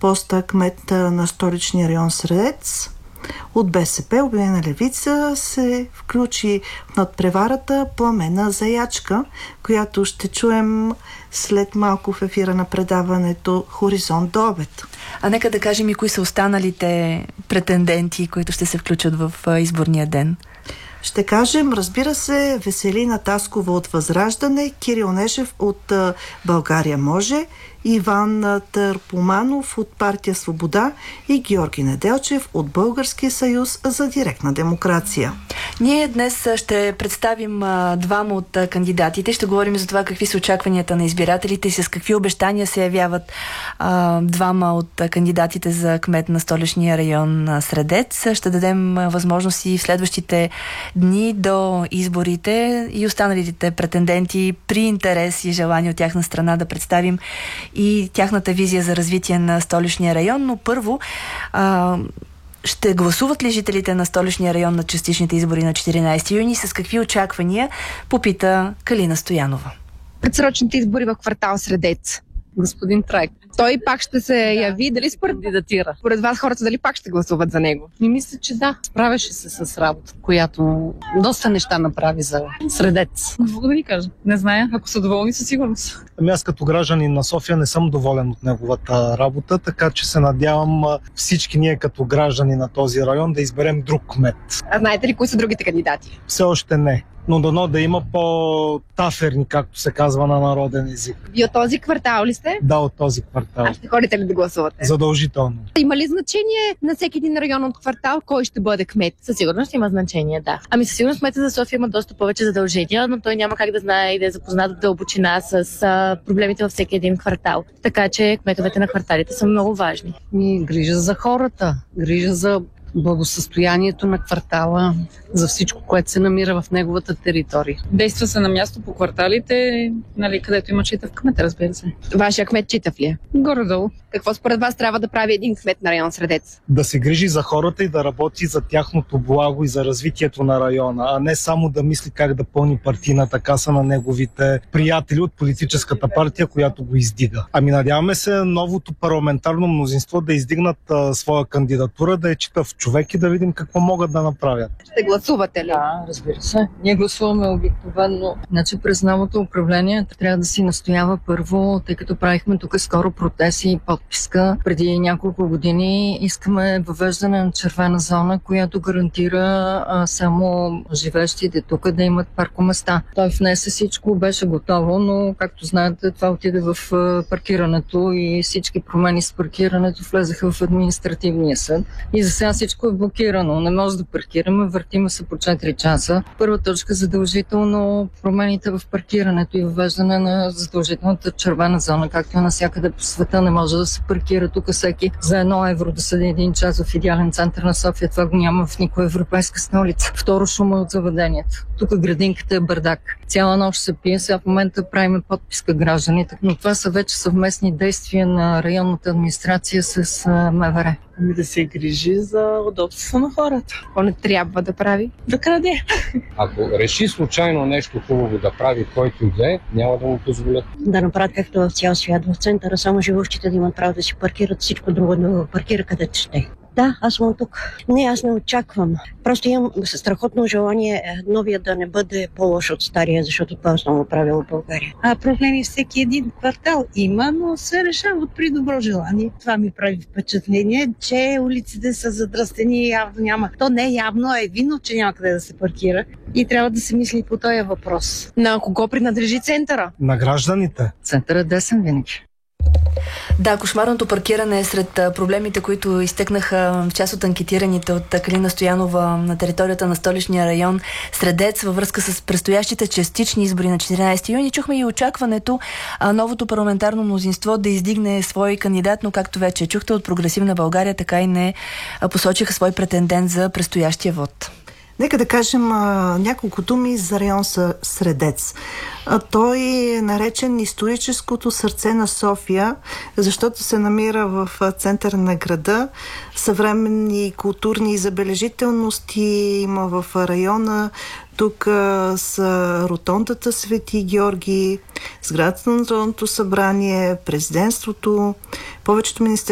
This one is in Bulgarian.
поста кмет на столичния район Средец. От БСП Обединена левица се включи в надпреварата Пламена Заячка, която ще чуем след малко в ефира на предаването Хоризонт до обед. А нека да кажем и кои са останалите претенденти, които ще се включат в изборния ден. Ще кажем, разбира се, Веселина Таскова от Възраждане, Кирил Нешев от България може, Иван Търпоманов от партия Свобода и Георги Неделчев от Българския съюз за директна демокрация. Ние днес ще представим двама от кандидатите. Ще говорим за това какви са очакванията на избирателите и с какви обещания се явяват двама от кандидатите за кмет на столичния район Средец. Ще дадем възможност и в следващите дни до изборите и останалите претенденти при интерес и желание от тяхна страна да представим и тяхната визия за развитие на столичния район. Но първо, ще гласуват ли жителите на столичния район на частичните избори на 14 юни? С какви очаквания? Попита Калина Стоянова. Предсрочните избори в квартал Средец. Господин Трайк. Той пак ще се яви. Дали кандидатира? Според вас хората дали пак ще гласуват за него? И мисля, че да. Справяше се с работа, която доста неща направи за Средец. Какво да ви кажа? Не зная. Ако са доволни, със сигурност. Ами аз като гражданин на София не съм доволен от неговата работа, така че се надявам всички ние като граждани на този район да изберем друг кмет. А знаете ли кои са другите кандидати? Все още не. Но дано да има по-таферни, както се казва на народен език. И от този квартал ли сте? Да, от този квартал. А ще ходите ли да гласувате? Задължително. Има ли значение на всеки един район от квартал кой ще бъде кмет? Със сигурност има значение, да. Ами със сигурност кметът за София има доста повече задължения, но той няма как да знае и да е запознат в дълбочина с проблемите във всеки един квартал. Така че кметовете на кварталите са много важни. Грижа за хората, грижа за благосъстоянието на квартала, за всичко, което се намира в неговата територия. Действа се на място по кварталите, където има читав кмет, разбира се. Вашия кмет читав ли е? Горе-долу. Какво според вас трябва да прави един кмет на район Средец? Да се грижи за хората и да работи за тяхното благо и за развитието на района, а не само да мисли как да пълни партийната каса на неговите приятели от политическата партия, която го издига. Ами надяваме се новото парламентарно мнозинство да издигнат своя кандидатура, да е читав човек и да видим какво могат да направят. Ще гласувате ли? Да, разбира се. Ние гласуваме обикновено. Значи през новото управление трябва да си настоява първо, тъй като правихме тук скоро протест и подписка. Преди няколко години искаме въвеждане на червена зона, която гарантира само живещите тук да имат паркоместа. Той внесе всичко, беше готово, но както знаете, това отиде в паркирането и всички промени с паркирането влезаха в административния съд. И за сега всичко е блокирано. Не може да паркираме, въртиме се по 4 часа. Първа точка задължително промените в паркирането и въвеждане на задължителната червена зона, както навсякъде по света не може да се паркира тук всеки за 1 евро да седи 1 час в идеален център на София. Това го няма в никоя европейска столица. Второ, шума от заведението. Тук градинката е бардак. Цяла нощ се пие, сега в момента правиме подписка гражданите, но това са вече съвместни действия на районната администрация с МВР. Да се грижи за удобството на хората. Какво не трябва да прави? Да краде. Ако реши случайно нещо хубаво да прави, който и да е, няма да му позволят. Да направят както в цял свят, в центъра, само живущите да имат право да си паркират, всичко друго да паркира където ще. Да, аз съм тук. Не, аз не очаквам. Просто имам страхотно желание новия да не бъде по-лош от стария, защото това е основно правило в България. Проблеми всеки един квартал има, но се решават при добро желание. Това ми прави впечатление, че улиците са задръстени и явно няма. То не е явно, а е видно, че няма къде да се паркира. И трябва да се мисли по този въпрос. На кого принадлежи центъра? На гражданите. Центърът е десен винаги. Да, кошмарното паркиране е сред проблемите, които изтъкнаха част от анкетираните от Калина Стоянова на територията на столичния район Средец във връзка с предстоящите частични избори на 14 юни. Чухме и очакването новото парламентарно мнозинство да издигне свой кандидат, но както вече чухте от Прогресивна България, така и не посочиха свой претендент за предстоящия вод. Нека да кажем няколко думи за район Средец. Той е наречен историческото сърце на София, защото се намира в центъра на града. Съвременни културни забележителности има в района. Тук са ротондата Свети Георги, сградата на Народното събрание, президентството, повечето министерства